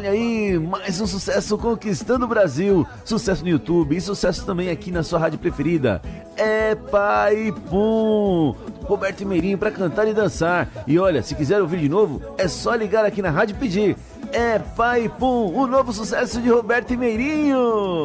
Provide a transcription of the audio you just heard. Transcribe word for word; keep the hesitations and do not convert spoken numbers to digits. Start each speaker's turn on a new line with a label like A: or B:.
A: Olha aí, mais um sucesso conquistando o Brasil. Sucesso no YouTube e sucesso também aqui na sua rádio preferida. É Pai Pum. Roberto e Meirinho pra cantar e dançar. E olha, se quiser ouvir de novo, é só ligar aqui na rádio e pedir. É Pai Pum, o novo sucesso de Roberto e Meirinho.